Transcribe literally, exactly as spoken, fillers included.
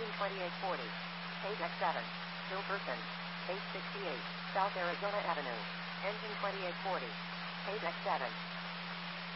engine twenty-eight forty. Page X seven. Gilbertson. Page sixty-eight. South Arizona Avenue. Engine twenty-eight forty. Page X seven.